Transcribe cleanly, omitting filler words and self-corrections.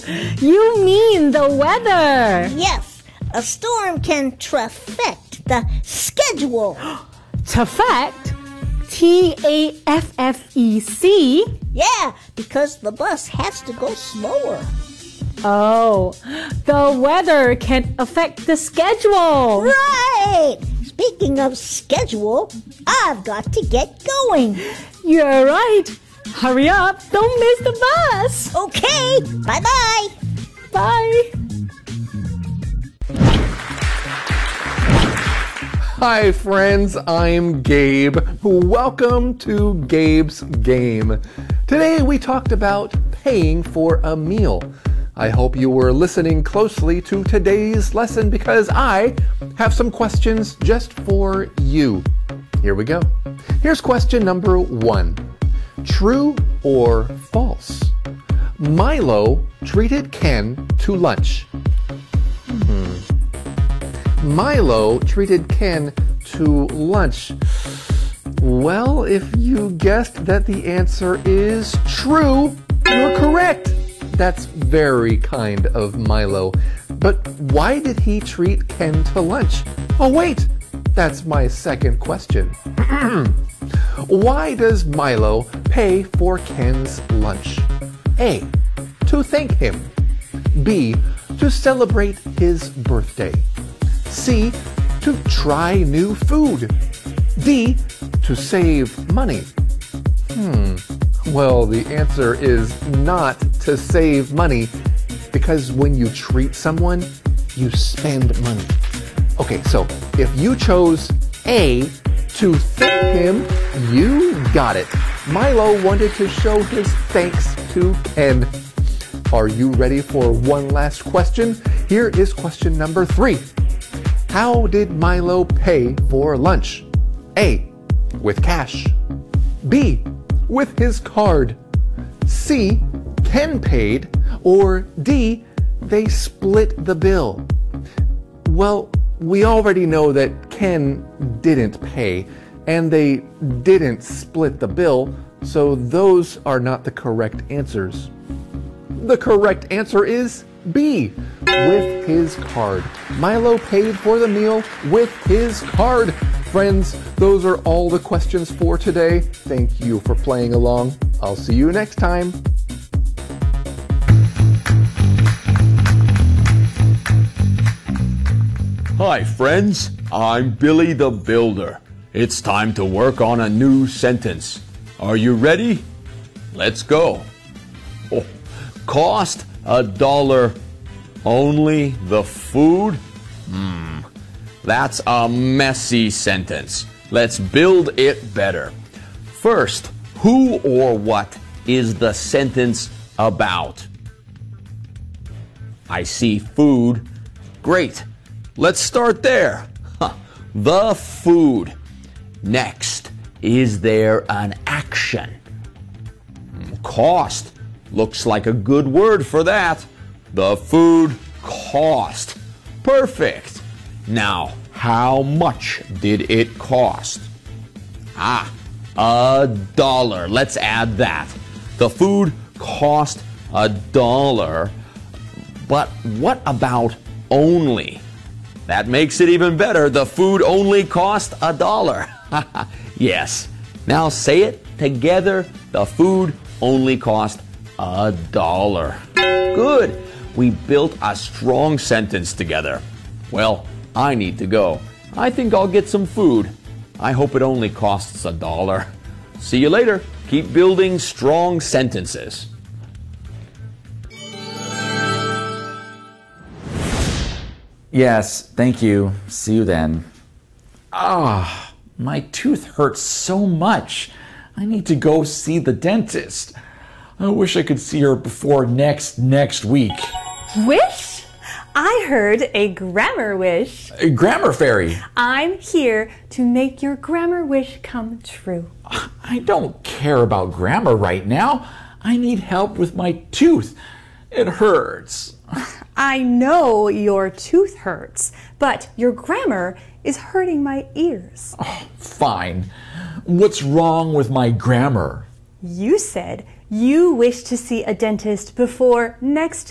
you mean the weather. Yes, a storm can affect the schedule. Taffect? T-A-F-F-E-C? Yeah, because the bus has to go slower. Oh, the weather can affect the schedule. Right! Speaking of schedule, I've got to get going. You're right. Hurry up. Don't miss the bus. Okay, bye-bye. Bye. Hi friends, I'm Gabe. Welcome to Gabe's Game. Today we talked about paying for a meal. I hope you were listening closely to today's lesson because I have some questions just for you. Here we go. Here's question number 1. True or false? Milo treated Ken to lunch. Milo treated Ken to lunch. Well, if you guessed that the answer is true, you're correct. That's very kind of Milo. But why did he treat Ken to lunch? Oh wait, that's my second question. Why does Milo pay for Ken's lunch? A. To thank him. B. To celebrate his birthday. C. To try new food. D. To save money. Well, the answer is not to save money, because when you treat someone, you spend money. Okay, so if you chose A, to thank him, you got it. Milo wanted to show his thanks to Ken. Are you ready for one last question? Here is question number 3. How did Milo pay for lunch? A. With cash. B. With his card. C. Ken paid. Or D. They split the bill. Well, we already know that Ken didn't pay and they didn't split the bill, so those are not the correct answers. The correct answer is B. With his card. Milo paid for the meal with his card. Friends, those are all the questions for today. Thank you for playing along. I'll see you next time. Hi friends, I'm Billy the Builder. It's time to work on a new sentence. Are you ready? Let's go. Oh, cost $1 only the food? That's a messy sentence. Let's build it better. First, who or what is the sentence about? I see food. Great. Let's start there. The food. Next, is there an action? Cost. Looks like a good word for that. The food cost. Perfect. Now, how much did it cost? $1. Let's add that. The food cost $1. But what about only? That makes it even better. The food only cost $1. Yes. Now say it together. The food only cost $1. Good. We built a strong sentence together. Well, I need to go. I think I'll get some food. I hope it only costs $1. See you later. Keep building strong sentences. Yes, thank you. See you then. My tooth hurts so much. I need to go see the dentist. I wish I could see her before next week. Wish? I heard a grammar wish. A grammar fairy. I'm here to make your grammar wish come true. I don't care about grammar right now. I need help with my tooth. It hurts. I know your tooth hurts, but your grammar is hurting my ears. Fine. What's wrong with my grammar? You said you wish to see a dentist before next